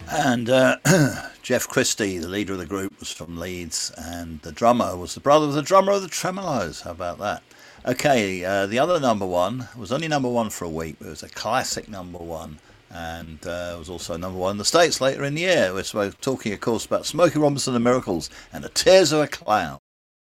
And Jeff Christie, the leader of the group, was from Leeds, and the drummer was the brother of the drummer of the Tremolos. How about that? Okay, the other number one was only number one for a week, but it was a classic number one. And it was also number one in the States later in the year. We're talking, of course, about Smokey Robinson and the Miracles and the Tears of a Clown.